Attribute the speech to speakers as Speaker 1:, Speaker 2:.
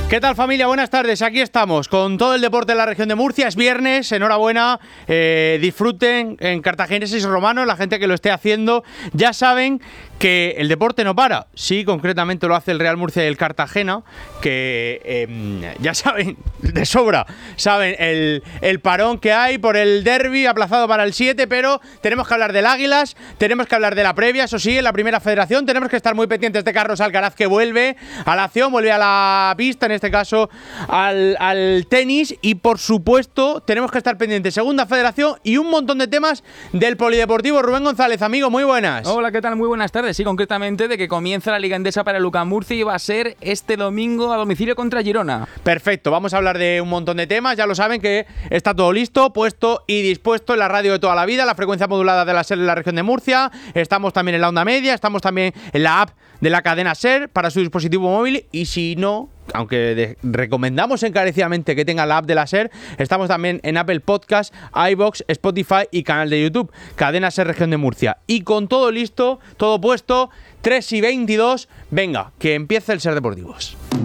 Speaker 1: ¿Qué tal, familia? Buenas tardes, aquí estamos con todo el deporte de la región de Murcia. Es viernes, enhorabuena, disfruten en cartagineses y romanos, la gente que lo esté haciendo. Ya saben que el deporte no para, sí, concretamente lo hace el Real Murcia y el Cartagena, que ya saben, de sobra, saben el parón que hay por el derbi aplazado para el 7, pero tenemos que hablar del Águilas, tenemos que hablar de la previa, eso sí, en la primera federación, tenemos que estar muy pendientes de Carlos Alcaraz, que vuelve a la acción, vuelve a la pista, en este caso al tenis, y por supuesto tenemos que estar pendientes segunda federación y un montón de temas del polideportivo. Rubén González, amigo, muy buenas.
Speaker 2: Hola, ¿qué tal? Muy buenas tardes. Sí, concretamente de que comienza la Liga Endesa para el UCAM Murcia y va a ser este domingo a domicilio contra Girona.
Speaker 1: Perfecto, vamos a hablar de un montón de temas, ya lo saben que está todo listo, puesto y dispuesto en la radio de toda la vida, la frecuencia modulada de la SER en la región de Murcia, estamos también en la onda media, estamos también en la app de la cadena SER para su dispositivo móvil, y si no, aunque recomendamos encarecidamente que tengan la app de la SER, estamos también en Apple Podcast, iVoox, Spotify y canal de YouTube, Cadena SER Región de Murcia. Y con todo listo, todo puesto, 3:22, venga, que empiece el SER Deportivos.